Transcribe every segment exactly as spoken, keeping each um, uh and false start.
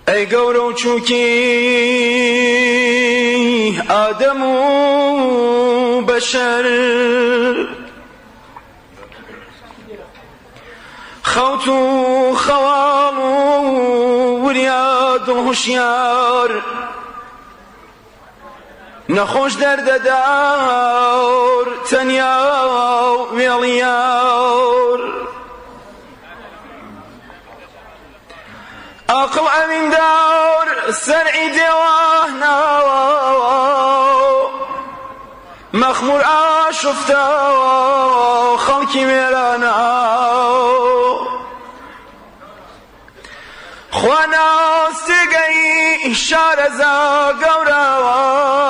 ئەی گەورە و چووکی ئادەم و بەشەر خەوت و خەواڵ و وریاد و هوشیار نەخۆش دەردەدار تەنیا و وێڵیار عاقڵ ئەمیندار سەرعی دێوانەوە مەخموور ئاشفتەوە خەڵکی وێرانە خوا ناستێگەی شارەزا گەورەوە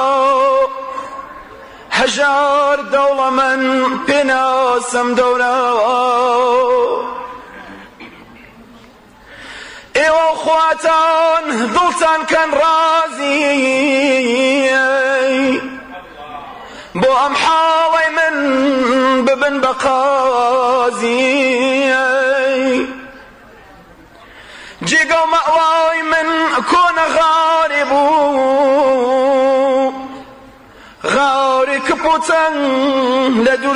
هەژار دەوڵەمەند پێناسەم دەورەوە ئێوە خواتان دڵتان کەن ڕازی بۆ ئەم حاڵەی من ببن بە قازی جێگە و مەوای من کۆنە غاری بوو غاری کپوتەن لە دوور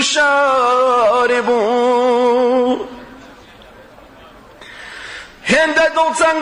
شاری بوو هێندە دڵتەنگ